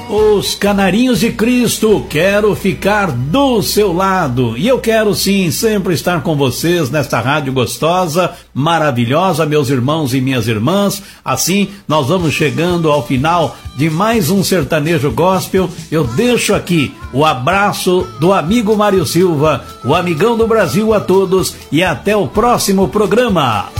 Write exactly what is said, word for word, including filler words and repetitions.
Os Canarinhos de Cristo, quero ficar do seu lado. E eu quero sim sempre estar com vocês nesta rádio gostosa, maravilhosa, meus irmãos e minhas irmãs. Assim, nós vamos chegando ao final de mais um Sertanejo Gospel. Eu deixo aqui o abraço do amigo Mário Silva, o amigão do Brasil a todos, e até o próximo programa.